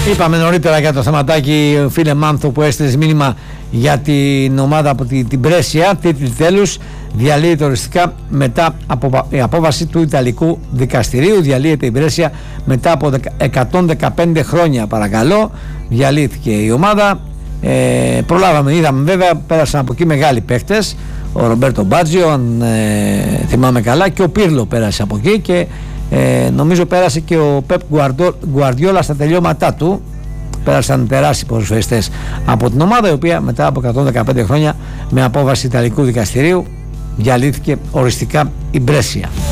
Είπαμε νωρίτερα για το θεματάκι, φίλε Μάνθο, που έστειλε μήνυμα για την ομάδα από την Μπρέσια. Τίτλοι τέλους, διαλύεται οριστικά μετά από η απόβαση του Ιταλικού Δικαστηρίου. Διαλύεται η Μπρέσια μετά από 115 χρόνια, παρακαλώ. Διαλύθηκε η ομάδα. Προλάβαμε, είδαμε βέβαια, πέρασαν από εκεί μεγάλοι παίχτες. Ο Ρομπέρτο Μπάτζιο, αν θυμάμαι καλά, και ο Πίρλο πέρασε από εκεί, και νομίζω πέρασε και ο Πεπ Γκουαρδιόλα στα τελειώματά του. Πέρασαν τεράστιοι ποδοσφαιριστές από την ομάδα, η οποία μετά από 115 χρόνια με απόβαση Ιταλικού Δικαστηρίου διαλύθηκε οριστικά η Μπρέσια.